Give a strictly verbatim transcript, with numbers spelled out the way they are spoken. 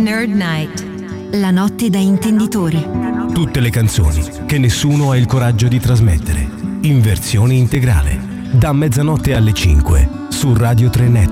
Nerd Night. La notte da intenditori. Tutte le canzoni che nessuno ha il coraggio di trasmettere, in versione integrale, da mezzanotte alle cinque su Radio tre Network.